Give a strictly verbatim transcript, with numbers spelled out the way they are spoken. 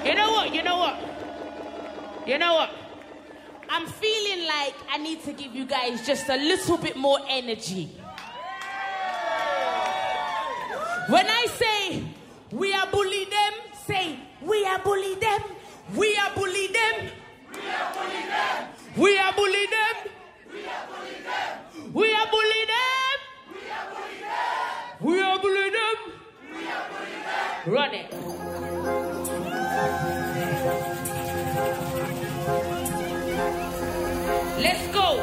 You know what? You know what? You know what? I'm feeling like I need to give you guys just a little bit more energy. When I say we are bully them, say we are bully them. We are bully them. We are bully them. We are bully them. We are bully them. We are bully them. We are bully them. We are bully them. We are bully them. Run it. Let's go.